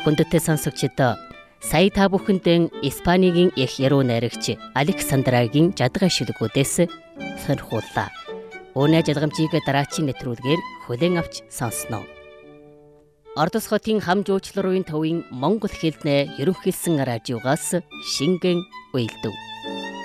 Хүндэт сонсогчдоо сая та бүхэндээ Испанигийн их яруу найрагч Александрагийн жадгай шүлгүүдээс сонирхууллаа. Өнөө жадгамжийг дараачийн нэвтрүүлгээр хүлээн авч сонсноо. Ордос хотын хам жуучлалын төвийн Монгол хэлний ерөнхийлсөн радиогоос шингэн уйлдэв.